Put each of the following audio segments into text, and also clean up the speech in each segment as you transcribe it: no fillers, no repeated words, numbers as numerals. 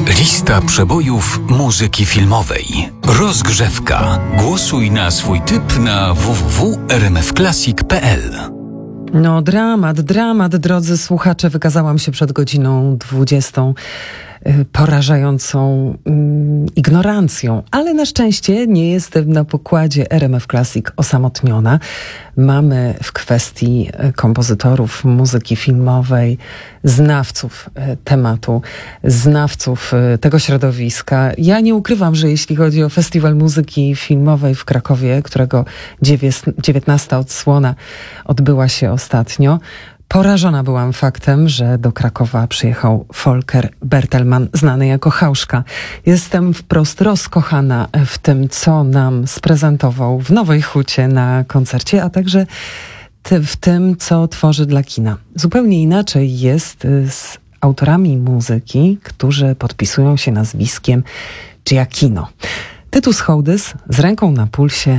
Lista przebojów muzyki filmowej. Rozgrzewka. Głosuj na swój typ na www.rmfclassic.pl. No dramat, drodzy słuchacze. Wykazałam się przed godziną 20 porażającą ignorancją, ale na szczęście nie jestem na pokładzie RMF Classic osamotniona. Mamy w kwestii kompozytorów muzyki filmowej znawców tematu, znawców tego środowiska. Ja nie ukrywam, że jeśli chodzi o Festiwal Muzyki Filmowej w Krakowie, którego 19. odsłona odbyła się ostatnio, porażona byłam faktem, że do Krakowa przyjechał Volker Bertelmann, znany jako Hauszka. Jestem wprost rozkochana w tym, co nam sprezentował w Nowej Hucie na koncercie, a także w tym, co tworzy dla kina. Zupełnie inaczej jest z autorami muzyki, którzy podpisują się nazwiskiem Giacchino. Tytus Hołdys z ręką na pulsie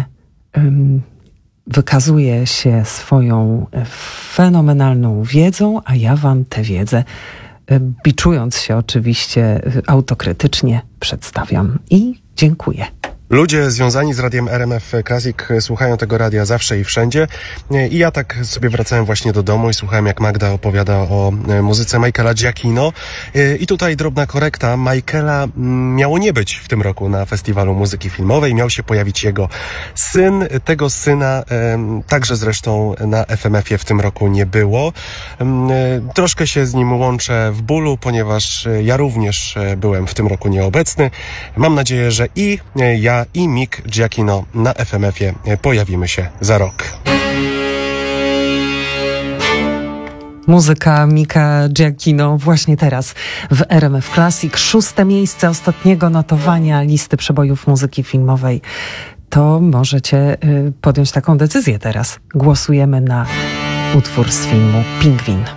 wykazuje się swoją fenomenalną wiedzą, a ja wam tę wiedzę, biczując się oczywiście autokrytycznie, przedstawiam i dziękuję. Ludzie związani z radiem RMF Classic słuchają tego radia zawsze i wszędzie. I ja tak sobie wracałem właśnie do domu i słuchałem, jak Magda opowiada o muzyce Michaela Giacchino. I tutaj drobna korekta. Michaela miało nie być w tym roku na Festiwalu Muzyki Filmowej. Miał się pojawić jego syn. Tego syna także zresztą na FMF-ie w tym roku nie było. Troszkę się z nim łączę w bólu, ponieważ ja również byłem w tym roku nieobecny. Mam nadzieję, że i ja, i Mick Giacchino na FMF-ie pojawimy się za rok. Muzyka Micka Giacchino właśnie teraz w RMF Classic. 6. miejsce ostatniego notowania listy przebojów muzyki filmowej. To możecie podjąć taką decyzję teraz. Głosujemy na utwór z filmu Pingwin.